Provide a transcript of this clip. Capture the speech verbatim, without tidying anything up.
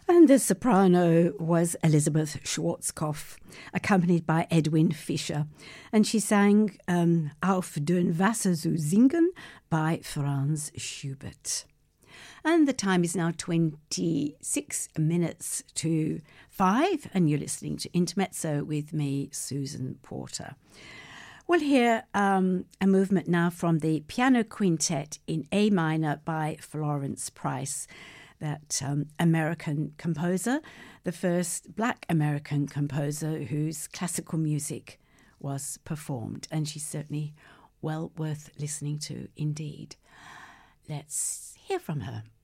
And the soprano was Elizabeth Schwarzkopf, accompanied by Edwin Fischer. And she sang um, Auf den Wasser zu singen by Franz Schubert. And the time is now twenty-six minutes to five, and you're listening to Intermezzo with me, Susan Porter. We'll hear um, a movement now from the Piano Quintet in A minor by Florence Price, that um, American composer, the first black American composer whose classical music was performed. And she's certainly well worth listening to indeed. Let's hear from her.